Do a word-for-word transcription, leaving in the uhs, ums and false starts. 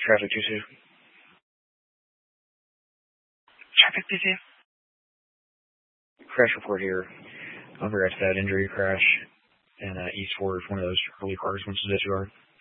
Traffic two two. Traffic two two. Crash report here. Over at that injury crash in uh, East Ford, one of those early cars went to the disregard.